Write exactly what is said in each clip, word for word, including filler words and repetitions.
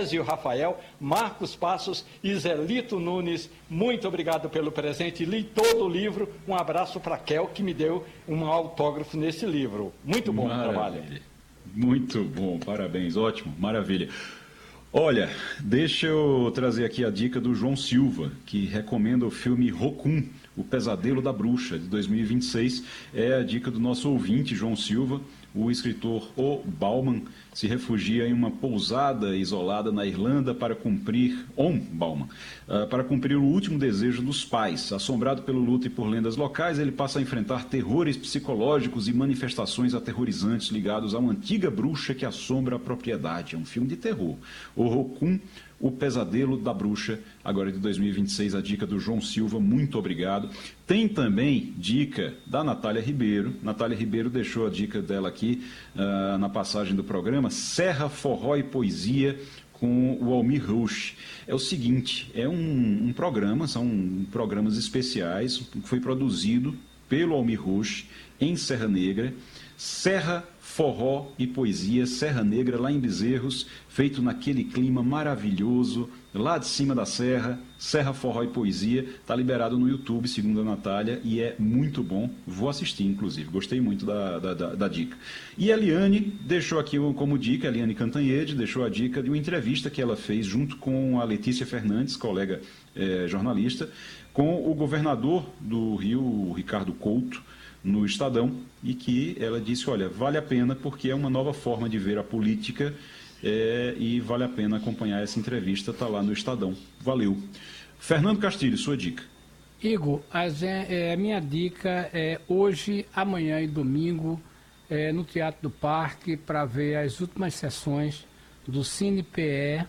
Gésio Rafael, Marcos Passos e Zelito Nunes. Muito obrigado pelo presente. Li todo o livro. Um abraço para a Kel, que me deu um autógrafo nesse livro. Muito bom o trabalho. Muito bom, parabéns, ótimo, maravilha. Olha, deixa eu trazer aqui a dica do João Silva, que recomenda o filme Rokun, O Pesadelo da Bruxa, de dois mil e vinte e seis. É a dica do nosso ouvinte, João Silva. O escritor O. Bauman se refugia em uma pousada isolada na Irlanda para cumprir, On Bauman, uh, para cumprir o último desejo dos pais. Assombrado pelo luto e por lendas locais, ele passa a enfrentar terrores psicológicos e manifestações aterrorizantes ligados a uma antiga bruxa que assombra a propriedade. É um filme de terror. O Rokun, O Pesadelo da Bruxa, agora de dois mil e vinte e seis, a dica do João Silva, muito obrigado. Tem também dica da Natália Ribeiro. Natália Ribeiro deixou a dica dela aqui uh, na passagem do programa, Serra, Forró e Poesia, com o Almir Rouche. É o seguinte, é um, um programa, são programas especiais, que foi produzido pelo Almir Rouche em Serra Negra, Serra, Forró e Poesia, Serra Negra, lá em Bezerros, feito naquele clima maravilhoso, lá de cima da serra, Serra, Forró e Poesia, está liberado no YouTube, segundo a Natália, e é muito bom, vou assistir, inclusive, gostei muito da, da, da, da dica. E a Eliane deixou aqui como dica, a Eliane Cantanhede, deixou a dica de uma entrevista que ela fez junto com a Letícia Fernandes, colega eh, jornalista, com o governador do Rio, o Ricardo Couto, no Estadão, e que ela disse, olha, vale a pena porque é uma nova forma de ver a política é, e vale a pena acompanhar essa entrevista, está lá no Estadão. Valeu. Fernando Castilho, sua dica. Igor, a, é, a minha dica é hoje, amanhã e domingo, é, no Teatro do Parque, para ver as últimas sessões do Cine P E,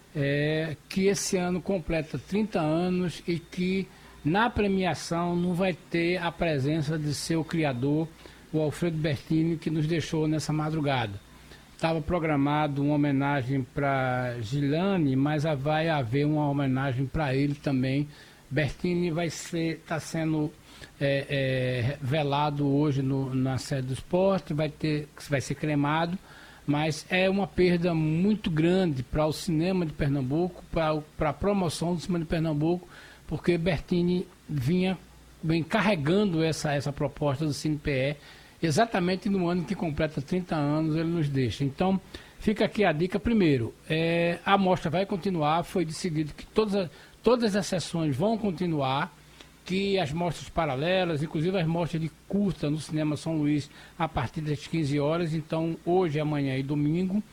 é, que esse ano completa trinta anos e que na premiação não vai ter a presença de seu criador, o Alfredo Bertini, que nos deixou nessa madrugada. Estava programado uma homenagem para Gilane, mas vai haver uma homenagem para ele também. Bertini vai ser, está sendo é, é, velado hoje no, na sede do esporte, vai, ter, vai ser cremado, mas é uma perda muito grande para o cinema de Pernambuco, para a promoção do cinema de Pernambuco, porque Bertini vinha vem carregando essa, essa proposta do Cine P E, exatamente no ano que completa trinta anos, ele nos deixa. Então, fica aqui a dica. Primeiro, é, a mostra vai continuar, foi decidido que todas, todas as sessões vão continuar, que as mostras paralelas, inclusive as mostras de curta no Cinema São Luís, a partir das quinze horas, então hoje, amanhã e domingo,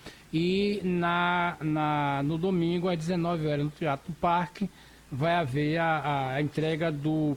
e na, na, no domingo, às dezenove horas, no Teatro do Parque, vai haver a, a entrega do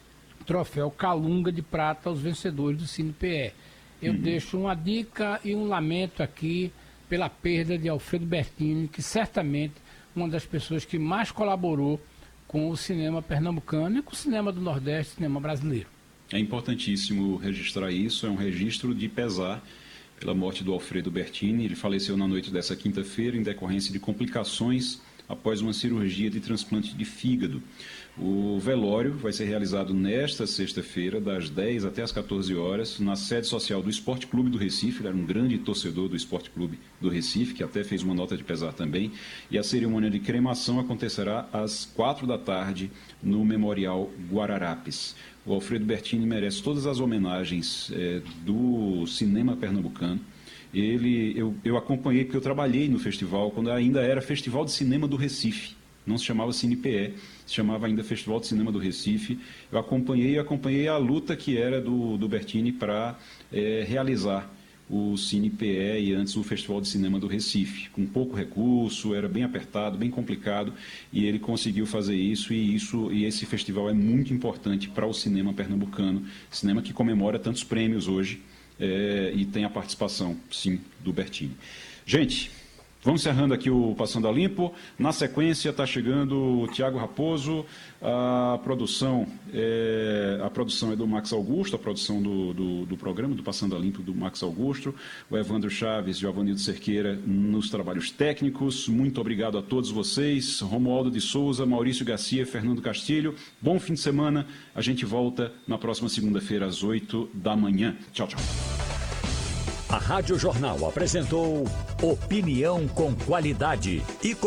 troféu Calunga de Prata aos vencedores do Cine P E. Eu uhum. deixo uma dica e um lamento aqui pela perda de Alfredo Bertini, que certamente uma das pessoas que mais colaborou com o cinema pernambucano e com o cinema do Nordeste, cinema brasileiro. É importantíssimo registrar isso, é um registro de pesar pela morte do Alfredo Bertini. Ele faleceu na noite dessa quinta-feira em decorrência de complicações após uma cirurgia de transplante de fígado. O velório vai ser realizado nesta sexta-feira, das dez até as quatorze horas, na sede social do Esporte Clube do Recife. Ele era um grande torcedor do Esporte Clube do Recife, que até fez uma nota de pesar também. E a cerimônia de cremação acontecerá às quatro da tarde no Memorial Guararapes. O Alfredo Bertini merece todas as homenagens é, do cinema pernambucano. Ele, eu, eu acompanhei, porque eu trabalhei no festival, quando ainda era Festival de Cinema do Recife. Não se chamava Cine P E, se chamava ainda Festival de Cinema do Recife. Eu acompanhei acompanhei a luta que era do, do Bertini para é, realizar o Cine P E e antes o Festival de Cinema do Recife. Com pouco recurso, era bem apertado, bem complicado, e ele conseguiu fazer isso, e, isso, e esse festival é muito importante para o cinema pernambucano, cinema que comemora tantos prêmios hoje, é, e tem a participação, sim, do Bertini. Gente, vamos encerrando aqui o Passando a Limpo. Na sequência está chegando o Tiago Raposo. A produção, é, a produção é do Max Augusto, a produção do, do, do programa, do Passando a Limpo, do Max Augusto. O Evandro Chaves e o Avanildo Cerqueira nos trabalhos técnicos. Muito obrigado a todos vocês. Romualdo de Souza, Maurício Garcia, Fernando Castilho. Bom fim de semana. A gente volta na próxima segunda-feira às oito da manhã. Tchau, tchau. A Rádio Jornal apresentou opinião com qualidade e com